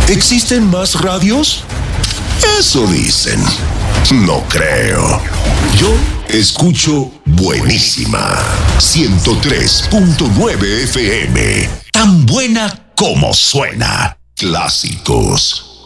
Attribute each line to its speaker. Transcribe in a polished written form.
Speaker 1: ¿Existen más radios? Eso dicen. No creo. Yo escucho Buenísima 103.9 FM. Tan buena como suena. Clásicos